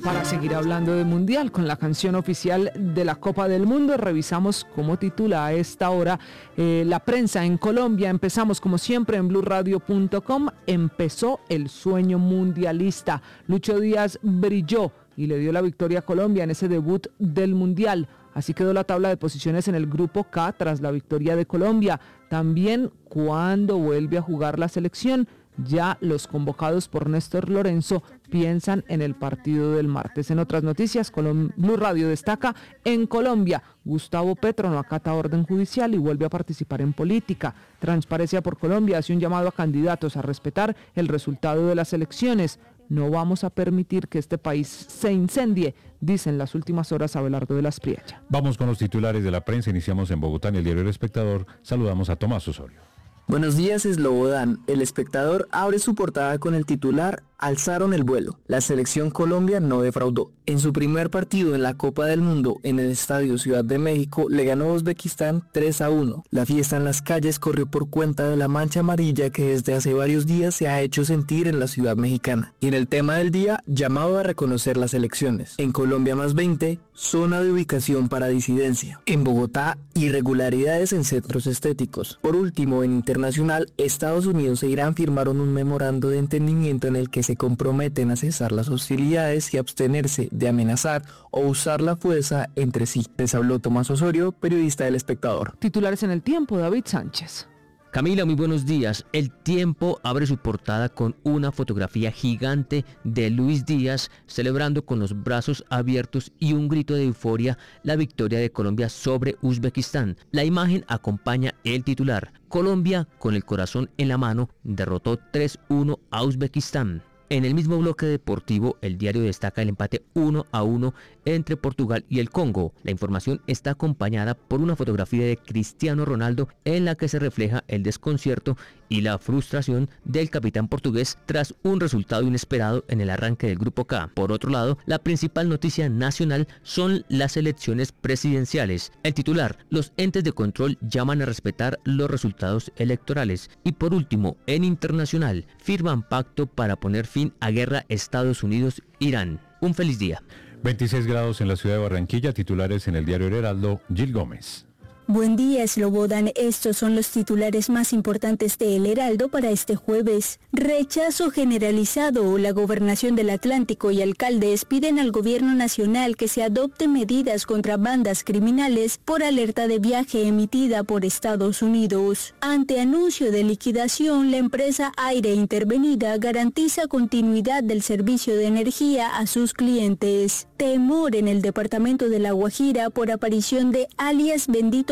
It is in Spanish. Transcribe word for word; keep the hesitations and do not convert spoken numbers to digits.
Para seguir hablando de Mundial, con la canción oficial de la Copa del Mundo, revisamos cómo titula a esta hora eh, la prensa en Colombia. Empezamos como siempre en blue radio punto com. Empezó el sueño mundialista. Lucho Díaz brilló y le dio la victoria a Colombia en ese debut del Mundial. Así quedó la tabla de posiciones en el grupo K tras la victoria de Colombia. También cuando vuelve a jugar la selección, ya los convocados por Néstor Lorenzo piensan en el partido del martes. En otras noticias, Colom- Blue Radio destaca: en Colombia, Gustavo Petro no acata orden judicial y vuelve a participar en política. Transparencia por Colombia hace un llamado a candidatos a respetar el resultado de las elecciones. No vamos a permitir que este país se incendie, dice en las últimas horas Abelardo de las Priella. Vamos con los titulares de la prensa. Iniciamos en Bogotá, en el diario El Espectador. Saludamos a Tomás Osorio. Buenos días, Slobodan. El Espectador abre su portada con el titular: alzaron el vuelo. La selección Colombia no defraudó. En su primer partido en la Copa del Mundo en el Estadio Ciudad de México le ganó a Uzbekistán tres a uno. La fiesta en las calles corrió por cuenta de la mancha amarilla que desde hace varios días se ha hecho sentir en la ciudad mexicana. Y en el tema del día, llamado a reconocer las elecciones. En Colombia más veinte, zona de ubicación para disidencia. En Bogotá, irregularidades en centros estéticos. Por último, en internacional, Estados Unidos e Irán firmaron un memorando de entendimiento en el que se comprometen a cesar las hostilidades y abstenerse de amenazar o usar la fuerza entre sí. Les habló Tomás Osorio, periodista del Espectador. Titulares en el tiempo, David Sánchez. Camila, muy buenos días. El Tiempo abre su portada con una fotografía gigante de Luis Díaz celebrando con los brazos abiertos y un grito de euforia la victoria de Colombia sobre Uzbekistán. La imagen acompaña el titular: Colombia, con el corazón en la mano, derrotó tres uno a Uzbekistán. En el mismo bloque deportivo, el diario destaca el empate uno a uno entre Portugal y el Congo. La información está acompañada por una fotografía de Cristiano Ronaldo en la que se refleja el desconcierto y la frustración del capitán portugués tras un resultado inesperado en el arranque del Grupo K. Por otro lado, la principal noticia nacional son las elecciones presidenciales. El titular: los entes de control llaman a respetar los resultados electorales. Y por último, en internacional, firman pacto para poner fin a guerra Estados Unidos-Irán. Un feliz día. veintiséis grados en la ciudad de Barranquilla. Titulares en el diario El Heraldo. Gil Gómez. Buen día, Slobodan. Estos son los titulares más importantes de El Heraldo para este jueves. Rechazo generalizado. La Gobernación del Atlántico y alcaldes piden al gobierno nacional que se adopte medidas contra bandas criminales por alerta de viaje emitida por Estados Unidos. Ante anuncio de liquidación, la empresa Aire Intervenida garantiza continuidad del servicio de energía a sus clientes. Temor en el departamento de La Guajira por aparición de alias Bendito